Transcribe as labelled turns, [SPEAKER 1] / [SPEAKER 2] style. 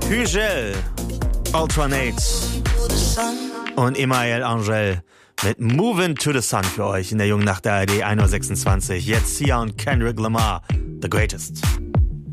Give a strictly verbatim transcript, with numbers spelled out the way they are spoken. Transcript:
[SPEAKER 1] Hügel, Alternate und Emael Angel mit Moving to the Sun für euch in der Jungen Nacht der A R D ein Uhr sechsundzwanzig. Jetzt Sia und Kendrick Lamar, The Greatest.